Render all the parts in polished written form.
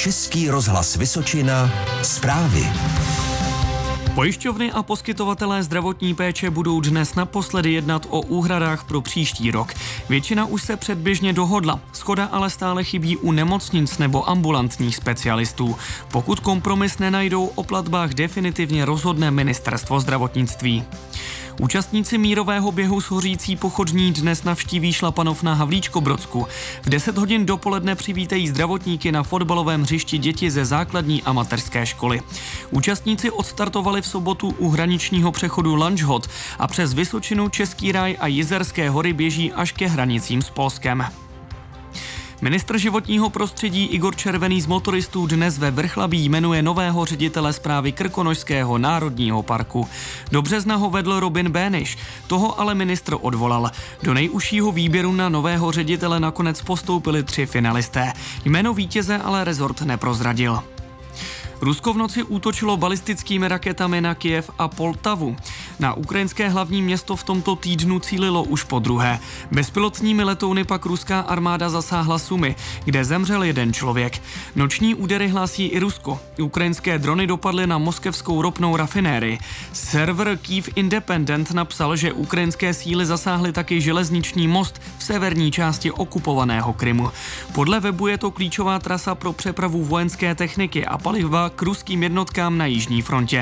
Český rozhlas Vysočina zprávy. Pojišťovny a poskytovatelé zdravotní péče budou dnes naposledy jednat o úhradách pro příští rok. Většina už se předběžně dohodla, shoda ale stále chybí u nemocnic nebo ambulantních specialistů. Pokud kompromis nenajdou, o platbách definitivně rozhodne ministerstvo zdravotnictví. Účastníci mírového běhu s hořící pochodní dnes navštíví Šlapanov na Havlíčkobrodsku. V 10 hodin dopoledne přivítají zdravotníky na fotbalovém hřišti děti ze základní a mateřské školy. Účastníci odstartovali v sobotu u hraničního přechodu Lanžhot a přes Vysočinu, Český ráj a Jizerské hory běží až ke hranicím s Polskem. Ministr životního prostředí Igor Červený z motoristů dnes ve Vrchlabí jmenuje nového ředitele správy Krkonošského národního parku. Do března ho vedl Robin Béniš, toho ale ministr odvolal. Do nejužšího výběru na nového ředitele nakonec postoupili 3 finalisté. Jméno vítěze ale rezort neprozradil. Rusko v noci útočilo balistickými raketami na Kyjev a Poltavu. Na ukrajinské hlavní město v tomto týdnu cílilo už podruhé. Bezpilotními letouny pak ruská armáda zasáhla Sumy, kde zemřel 1 člověk. Noční údery hlásí i Rusko. Ukrajinské drony dopadly na moskevskou ropnou rafinérii. Server Kyiv Independent napsal, že ukrajinské síly zasáhly taky železniční most v severní části okupovaného Krymu. Podle webu je to klíčová trasa pro přepravu vojenské techniky a paliva k ruským jednotkám na jižní frontě.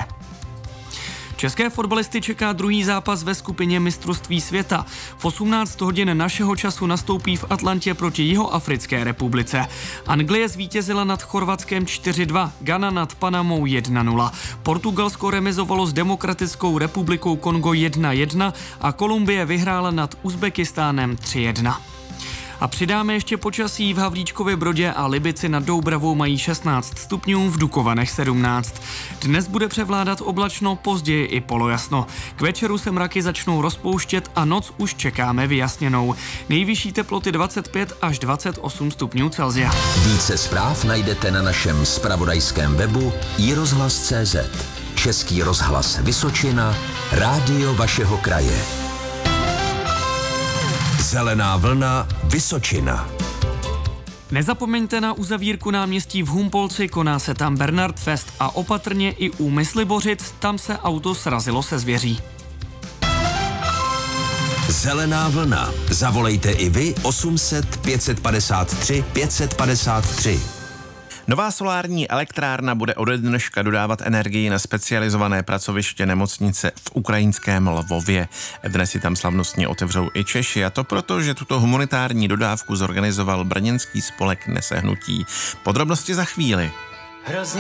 České fotbalisty čeká druhý zápas ve skupině mistrovství světa. V 18 hodin našeho času nastoupí v Atlantě proti Jihoafrické republice. Anglie zvítězila nad Chorvatskem 4-2, Ghana nad Panamou 1-0. Portugalsko remizovalo s Demokratickou republikou Kongo 1-1 a Kolumbie vyhrála nad Uzbekistánem 3-1. A přidáme ještě počasí. V Havlíčkově Brodě a Libici nad Doubravou mají 16 stupňů, v Dukovanech 17. Dnes bude převládat oblačno, později i polojasno. K večeru se mraky začnou rozpouštět a noc už čekáme vyjasněnou. Nejvyšší teploty 25 až 28 stupňů Celsia. Více zpráv najdete na našem zpravodajském webu iRozhlas.cz. Český rozhlas Vysočina, rádio vašeho kraje. Zelená vlna Vysočina. Nezapomeňte na uzavírku náměstí v Humpolci, koná se tam Bernard Fest a opatrně i u Myslibořic, tam se auto srazilo se zvěří. Zelená vlna. Zavolejte i vy 800 553 553. Nová solární elektrárna bude ode dneška dodávat energii na specializované pracoviště nemocnice v ukrajinském Lvově. Dnes si tam slavnostně otevřou i Češi, a to proto, že tuto humanitární dodávku zorganizoval brněnský spolek Nesehnutí. Podrobnosti za chvíli.